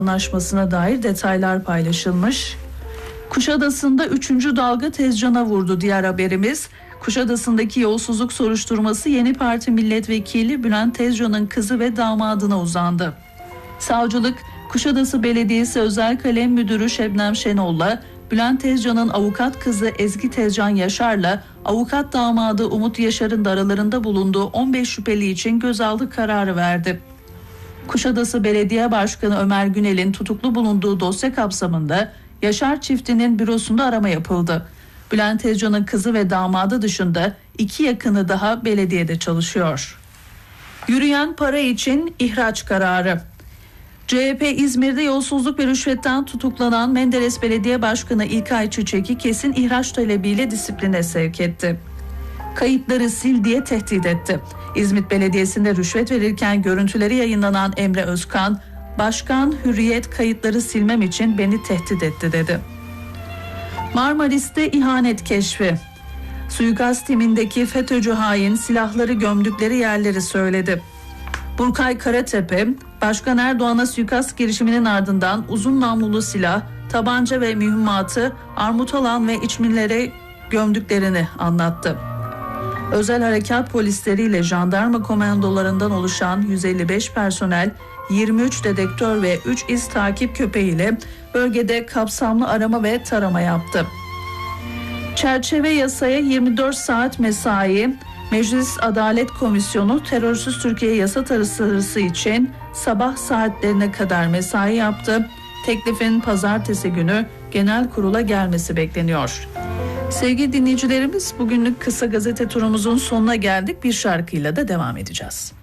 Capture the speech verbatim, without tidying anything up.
Anlaşmasına dair detaylar paylaşılmış. Kuşadası'nda üçüncü dalga Tezcan'a vurdu diğer haberimiz. Kuşadası'ndaki yolsuzluk soruşturması Yeni Parti Milletvekili Bülent Tezcan'ın kızı ve damadına uzandı. Savcılık, Kuşadası Belediyesi Özel Kalem Müdürü Şebnem Şenol'la Bülent Tezcan'ın avukat kızı Ezgi Tezcan Yaşar'la avukat damadı Umut Yaşar'ın da aralarında bulunduğu on beş şüpheli için gözaltı kararı verdi. Kuşadası Belediye Başkanı Ömer Günel'in tutuklu bulunduğu dosya kapsamında Yaşar çiftinin bürosunda arama yapıldı. Bülent Tezcan'ın kızı ve damadı dışında iki yakını daha belediyede çalışıyor. Yürüyen para için ihraç kararı. C H P İzmir'de yolsuzluk ve rüşvetten tutuklanan Menderes Belediye Başkanı İlkay Çiçek'i kesin ihraç talebiyle disipline sevk etti. Kayıtları sil diye tehdit etti. İzmit Belediyesi'nde rüşvet verirken görüntüleri yayınlanan Emre Özkan, "Başkan Hürriyet kayıtları silmem için beni tehdit etti" dedi. Marmaris'te ihanet keşfi. Suikast timindeki FETÖ'cü hain silahları gömdükleri yerleri söyledi. Burkay Karatepe, Başkan Erdoğan'a suikast girişiminin ardından uzun namlulu silah, tabanca ve mühimmatı Armutalan ve İçmilere gömdüklerini anlattı. Özel harekat polisleriyle jandarma komandolarından oluşan yüz elli beş personel, yirmi üç dedektör ve üç iz takip köpeğiyle bölgede kapsamlı arama ve tarama yaptı. Çerçeve yasaya yirmi dört saat mesai. Meclis Adalet Komisyonu Terörsüz Türkiye yasa tasarısı için sabah saatlerine kadar mesai yaptı. Teklifin pazartesi günü genel kurula gelmesi bekleniyor. Sevgili dinleyicilerimiz, bugünlük kısa gazete turumuzun sonuna geldik. Bir şarkıyla da devam edeceğiz.